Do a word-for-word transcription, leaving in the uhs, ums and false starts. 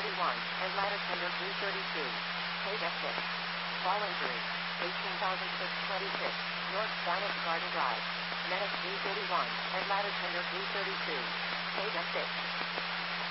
thirty-one, and ladder tender three thirty-two. Page F six. Fallen three. eighteen thousand six hundred twenty-six. North Spanish Garden Drive. Medic three thirty-one, and ladder tender three thirty-two. Page F six.